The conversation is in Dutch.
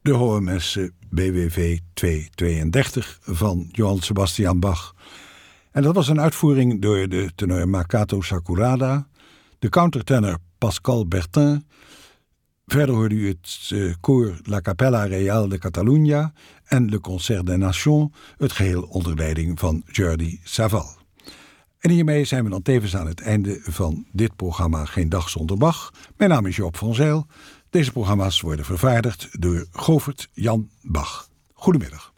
de Hohe Messe BWV 232 van Johann Sebastian Bach. En dat was een uitvoering door de tenor Makoto Sakurada, de countertenor Pascal Bertin. Verder hoorde u het koor La Capella Real de Catalunya en Le Concert des Nations, het geheel onder leiding van Jordi Savall. En hiermee zijn we dan tevens aan het einde van dit programma Geen Dag Zonder Bach. Mijn naam is Joop van Zijl. Deze programma's worden vervaardigd door Govert Jan Bach. Goedemiddag.